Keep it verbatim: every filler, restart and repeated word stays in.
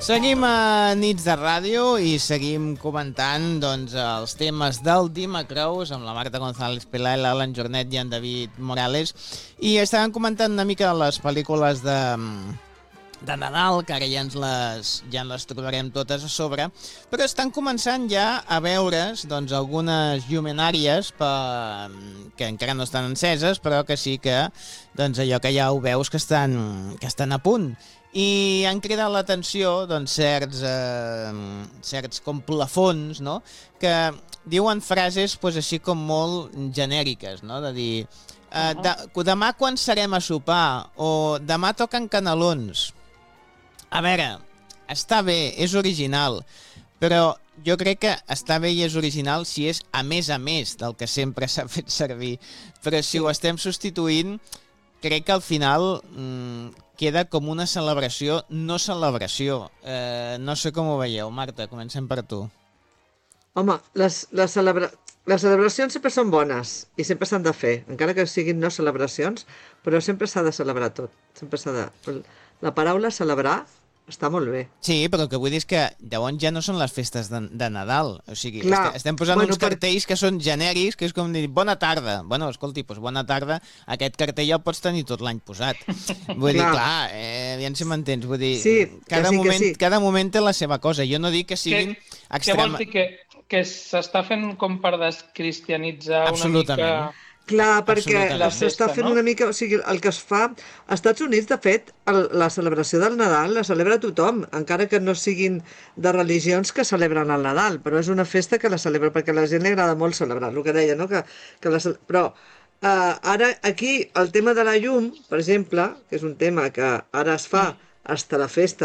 Seguim a Nits de Ràdio i seguim comentant doncs, els temes del Dimecrous amb la Marta González Pilar, l'Alan Jornet i en David Morales. I estàvem comentant una mica de les pel·lícules de, de Nadal, que ara ja ens, les, ja ens les trobarem totes a sobre, però estan començant ja a veure's doncs, algunes llumenàries per, que encara no estan enceses, però que sí que doncs, allò que ja ho veus que estan, que estan a punt. I han cridat l'atenció doncs, certs, eh, certs com plafons, no? Que diuen frases pues, així com molt genèriques, no? De dir, eh, de, demà quan serem a sopar, o demà toquen canelons. A veure, està bé, és original, però jo crec que està bé i és original si és a més a més del que sempre s'ha fet servir. Però si ho estem substituint, crec que al final mmm, queda com una celebració, no celebració. Eh, no sé com ho veieu. Marta, comencem per tu. Home, les, les, celebra... les celebracions sempre són bones i sempre s'han de fer, encara que siguin no celebracions, però sempre s'ha de celebrar tot. Sempre s'ha de... La paraula celebrar està molt bé. Sí, però el que vull dir és que llavors ja no són les festes de, de Nadal. O sigui, Clar, est estem posant bueno, uns cartells per... que són genèrics, que és com dir, bona tarda. Bueno, escolti, doncs bona tarda, aquest cartell ja el pots tenir tot l'any posat. Vull clar. dir, clar, eh, aviam si m'entens. Vull dir, sí, cada, sí, moment, sí. cada moment té la seva cosa. Jo no dic que siguin que, extrema... Què vols dir? Que, que s'està fent com per descristianitzar una mica... Clar, perquè s'està fent no? una mica... O sigui, el que es fa... Als Estats Units, de fet, el, la celebració del Nadal la celebra tothom, encara que no siguin de religions que celebren el Nadal, però és una festa que la celebra, perquè a la gent li agrada molt celebrar, el que deia, no? Que, que la, però eh, ara aquí el tema de la llum, per exemple, que és un tema que ara es fa hasta la festa